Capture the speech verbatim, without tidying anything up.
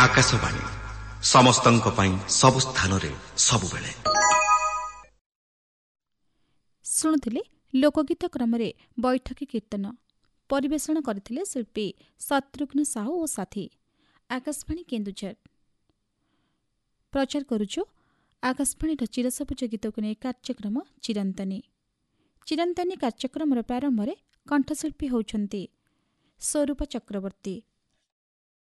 आकाशवाणी समस्तंक पई सब स्थान रे सबुबेले। शुणुथिले लोकगीत क्रम बैठकी कीर्तन परिवेषण करथिले शिल्पी शत्रुघ्न साहू और साथी। आकाशवाणी केन्दुझर प्रचार करुछु आकाशवाणी चिरसबुज गीत को नहीं कार्यक्रम चिरंतनी। चिरंतनी कार्यक्रम प्रारंभ में कंठशिल्पी होउछंती स्वरूप चक्रवर्ती।